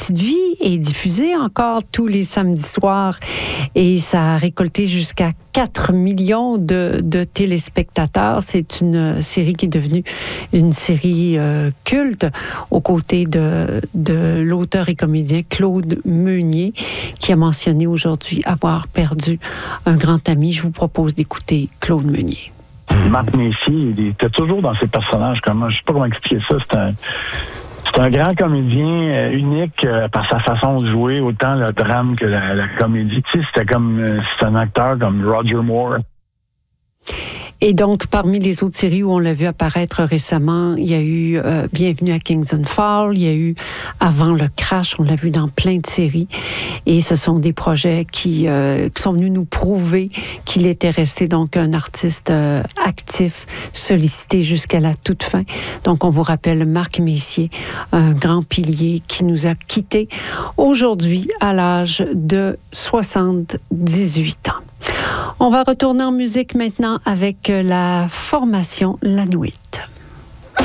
Petite Vie est diffusée encore tous les samedis soirs et ça a récolté jusqu'à 4 millions de téléspectateurs. C'est une série qui est devenue une série culte aux côtés de l'auteur et comédien Claude Meunier, qui a mentionné aujourd'hui avoir perdu un grand ami. Je vous propose d'écouter Claude Meunier. Marc Messier, il était toujours dans ses personnages. Je ne sais pas comment expliquer ça. C'est un grand comédien unique par sa façon de jouer, autant le drame que la comédie. Tu sais, c'est un acteur comme Roger Moore. Et donc, parmi les autres séries où on l'a vu apparaître récemment, il y a eu Bienvenue à Kingston Falls, il y a eu Avant le crash, on l'a vu dans plein de séries. Et ce sont des projets qui sont venus nous prouver qu'il était resté donc un artiste actif, sollicité jusqu'à la toute fin. Donc, on vous rappelle Marc Messier, un grand pilier qui nous a quittés aujourd'hui à l'âge de 78 ans. On va retourner en musique maintenant avec la formation La Nuit.